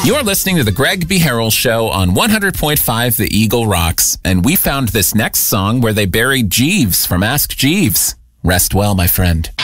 You're listening to the Greg B. Harrell Show on 100.5 The Eagle Rocks, and we found this next song where they buried Jeeves from Ask Jeeves. Rest well, my friend.